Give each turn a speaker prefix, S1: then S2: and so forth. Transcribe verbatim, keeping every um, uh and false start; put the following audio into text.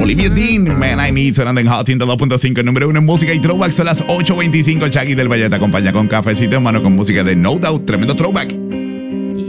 S1: Olivia Dean, Man I Need, sonando en Hot ciento dos punto cinco, número uno en música y throwback. Son las ocho veinticinco. Shaggy del Valle te acompaña con cafecito en mano con música de No Doubt. Tremendo throwback.